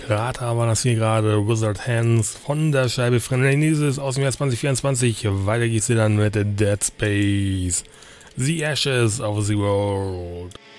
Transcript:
Krater war das hier gerade, Wizard Hands von der Scheibe Frenesis aus dem Jahr 2024. Weiter geht's hier dann mit Dead Space, The Ashes of the World.